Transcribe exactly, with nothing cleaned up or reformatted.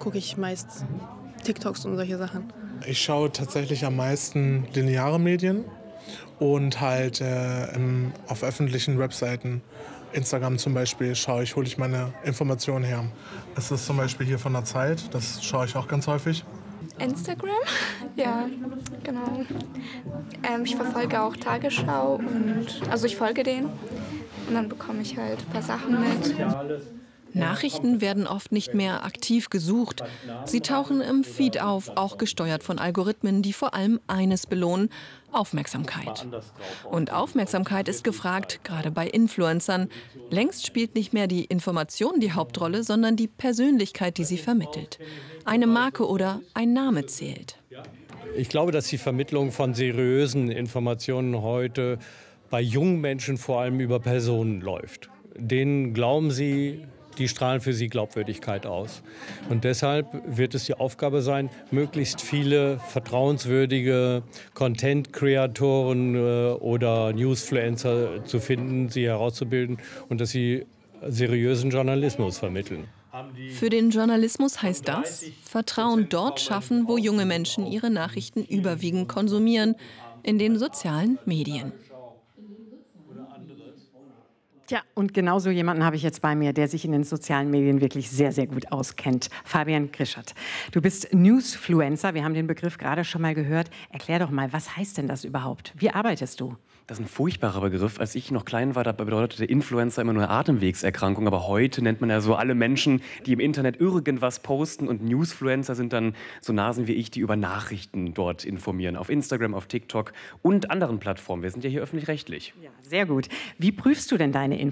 gucke ich meist TikToks und solche Sachen. Ich schaue tatsächlich am meisten lineare Medien und halt äh, im, auf öffentlichen Webseiten. Instagram zum Beispiel schaue ich, hole ich meine Informationen her. Das ist zum Beispiel hier von der Zeit, das schaue ich auch ganz häufig. Instagram, ja, genau. Ähm, ich verfolge auch Tagesschau und also ich folge denen und dann bekomme ich halt ein paar Sachen mit. Nachrichten werden oft nicht mehr aktiv gesucht. Sie tauchen im Feed auf, auch gesteuert von Algorithmen, die vor allem eines belohnen: Aufmerksamkeit. Und Aufmerksamkeit ist gefragt, gerade bei Influencern. Längst spielt nicht mehr die Information die Hauptrolle, sondern die Persönlichkeit, die sie vermittelt. Eine Marke oder ein Name zählt. Ich glaube, dass die Vermittlung von seriösen Informationen heute bei jungen Menschen vor allem über Personen läuft. Denen glauben sie, die strahlen für sie Glaubwürdigkeit aus. Und deshalb wird es die Aufgabe sein, möglichst viele vertrauenswürdige Content-Kreatoren äh, oder Newsfluencer zu finden, sie herauszubilden und dass sie seriösen Journalismus vermitteln. Für den Journalismus heißt das, Vertrauen dort schaffen, wo junge Menschen ihre Nachrichten überwiegend konsumieren, in den sozialen Medien. Tja, und genau so jemanden habe ich jetzt bei mir, der sich in den sozialen Medien wirklich sehr, sehr gut auskennt. Fabian Grischert. Du bist Newsfluencer, wir haben den Begriff gerade schon mal gehört. Erklär doch mal, was heißt denn das überhaupt? Wie arbeitest du? Das ist ein furchtbarer Begriff. Als ich noch klein war, da bedeutete Influencer immer nur eine Atemwegserkrankung. Aber heute nennt man ja so alle Menschen, die im Internet irgendwas posten. Und Newsfluencer sind dann so Nasen wie ich, die über Nachrichten dort informieren. Auf Instagram, auf TikTok und anderen Plattformen. Wir sind ja hier öffentlich-rechtlich. Ja, sehr gut. Wie prüfst du denn deine Informationen?